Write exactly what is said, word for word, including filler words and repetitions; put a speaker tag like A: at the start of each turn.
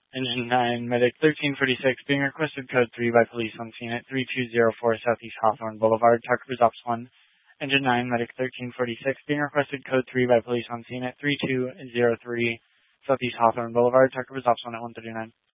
A: Engine nine, Medic thirteen forty-six, being requested code three by police on scene at three two zero four Southeast Hawthorne Boulevard, Tucker Ops one. Engine nine, Medic thirteen forty-six, being requested code three by police on scene at three two zero three Southeast Hawthorne Boulevard, Tucker Ops one at one thirty-nine.